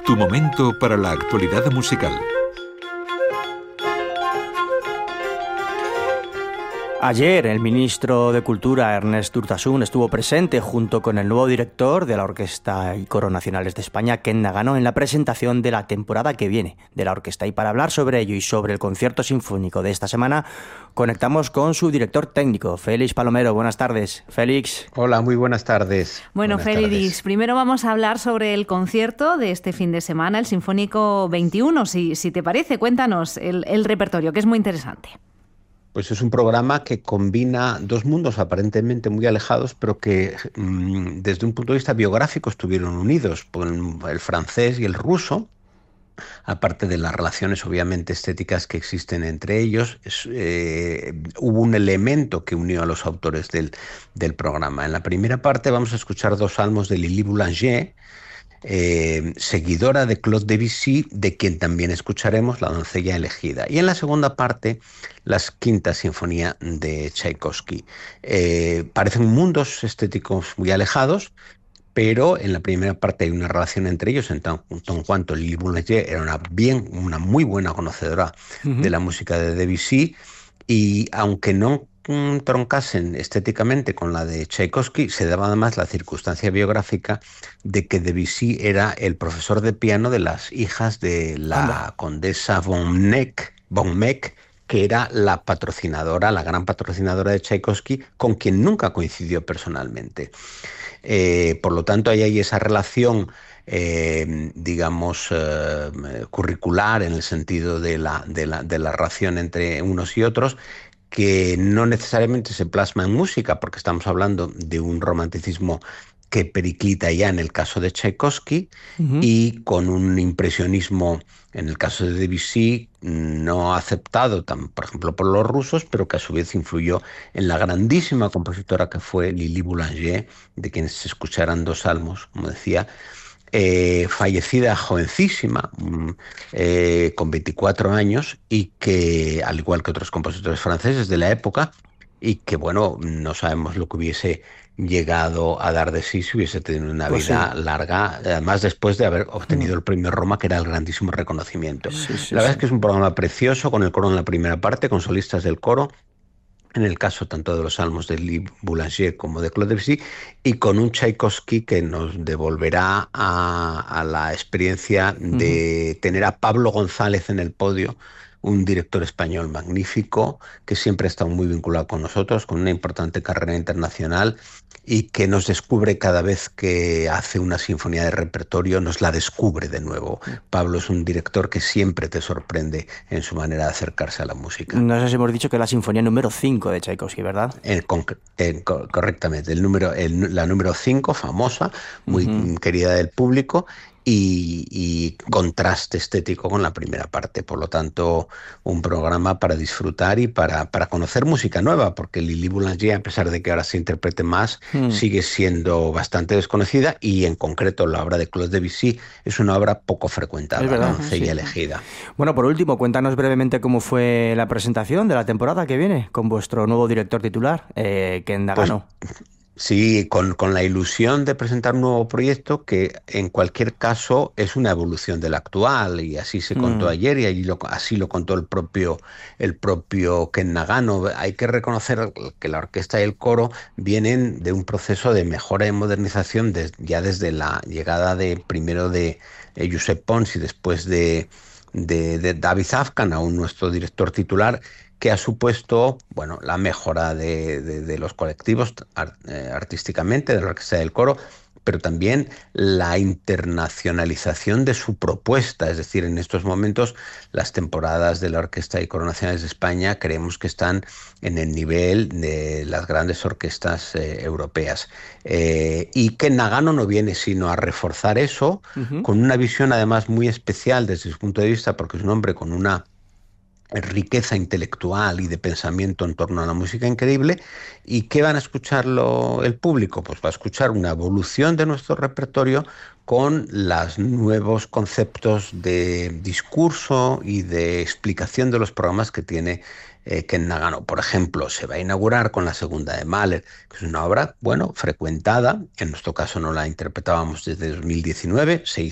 Tu momento para la actualidad musical. Ayer el ministro de Cultura, Ernest Urtasun, estuvo presente junto con el nuevo director de la Orquesta y Coro Nacionales de España, Ken Nagano, en la presentación de la temporada que viene de la orquesta. Y para hablar sobre ello y sobre el concierto sinfónico de esta semana, conectamos con su director técnico, Félix Palomero. Buenas tardes, Félix. Hola, muy buenas tardes. Bueno, Félix, primero vamos a hablar sobre el concierto de este fin de semana, el Sinfónico 21. Si te parece, cuéntanos el repertorio, que es muy interesante. Pues es un programa que combina dos mundos aparentemente muy alejados, pero que desde un punto de vista biográfico estuvieron unidos, el francés y el ruso, aparte de las relaciones obviamente estéticas que existen entre ellos. Hubo un elemento que unió a los autores del programa. En la primera parte vamos a escuchar dos salmos de Lili Boulanger, seguidora de Claude Debussy, de quien también escucharemos La doncella elegida. Y en la segunda parte, la quinta sinfonía de Tchaikovsky. Parecen mundos estéticos muy alejados, pero en la primera parte hay una relación entre ellos, en cuanto Lili Boulanger era una muy buena conocedora de la música de Debussy, y aunque no troncasen estéticamente con la de Tchaikovsky, se daba además la circunstancia biográfica de que Debussy era el profesor de piano de las hijas de la condesa von Meck, que era la gran patrocinadora de Tchaikovsky, con quien nunca coincidió personalmente. Por lo tanto, ahí hay esa relación, curricular, en el sentido de la relación entre unos y otros, que no necesariamente se plasma en música, porque estamos hablando de un romanticismo que periclita ya en el caso de Tchaikovsky, y con un impresionismo en el caso de Debussy no aceptado, por ejemplo, por los rusos, pero que a su vez influyó en la grandísima compositora que fue Lili Boulanger, de quienes se escucharán dos salmos, como decía, fallecida jovencísima, con 24 años, y que, al igual que otros compositores franceses de la época, y que, bueno, no sabemos lo que hubiese llegado a dar de sí si hubiese tenido una vida larga, además después de haber obtenido el premio Roma, que era el grandísimo reconocimiento. La verdad es que es un programa precioso, con el coro en la primera parte, con solistas del coro, en el caso tanto de los salmos de Lili Boulanger como de Claude Debussy, y con un Tchaikovsky que nos devolverá a la experiencia de tener a Pablo González en el podio, un director español magnífico, que siempre ha estado muy vinculado con nosotros, con una importante carrera internacional, y que nos descubre cada vez que hace una sinfonía de repertorio, nos la descubre de nuevo. Pablo es un director que siempre te sorprende en su manera de acercarse a la música. No sé si hemos dicho que es la sinfonía número 5 de Tchaikovsky, ¿verdad? Correctamente, la número 5, famosa, muy querida del público, y contraste estético con la primera parte. Por lo tanto, un programa para disfrutar y para conocer música nueva, porque Lili Boulanger, a pesar de que ahora se interprete más, sigue siendo bastante desconocida, y en concreto la obra de Claude Debussy es una obra poco frecuentada, La doncella elegida. Bueno, por último, cuéntanos brevemente cómo fue la presentación de la temporada que viene con vuestro nuevo director titular, Ken Nagano. Sí, con la ilusión de presentar un nuevo proyecto que en cualquier caso es una evolución del actual, y así se contó ayer, y así lo contó el propio Ken Nagano. Hay que reconocer que la orquesta y el coro vienen de un proceso de mejora y modernización ya desde la llegada primero de Josep Pons y después de David Afkan, aún nuestro director titular, que ha supuesto, bueno, la mejora de los colectivos artísticamente, de la orquesta y del coro, pero también la internacionalización de su propuesta. Es decir, en estos momentos las temporadas de la Orquesta y Coro Nacionales de España creemos que están en el nivel de las grandes orquestas europeas. Y que Nagano no viene sino a reforzar eso, con una visión además muy especial desde su punto de vista, porque es un hombre con una riqueza intelectual y de pensamiento en torno a la música increíble. ¿Y qué van a escuchar el público? Pues va a escuchar una evolución de nuestro repertorio con los nuevos conceptos de discurso y de explicación de los programas que tiene Ken Nagano. Por ejemplo, se va a inaugurar con la segunda de Mahler, que es una obra, bueno, frecuentada. En nuestro caso no la interpretábamos desde 2019, se